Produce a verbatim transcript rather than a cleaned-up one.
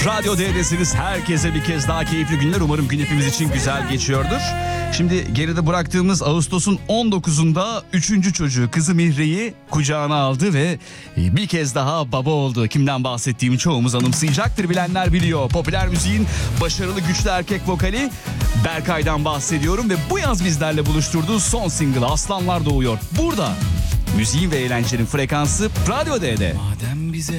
Radyo D'desiniz. Herkese bir kez daha keyifli günler. Umarım gün hepimiz için güzel geçiyordur. Şimdi geride bıraktığımız Ağustos'un on dokuzunda üçüncü çocuğu kızı Mihre'yi kucağına aldı ve bir kez daha baba oldu. Kimden bahsettiğimi çoğumuz anımsayacaktır, bilenler biliyor. Popüler müziğin başarılı güçlü erkek vokali Berkay'dan bahsediyorum ve bu yaz bizlerle buluşturduğu son single Aslanlar Doğuyor. Burada müziğin ve eğlencenin frekansı Radyo D'de. Madem bize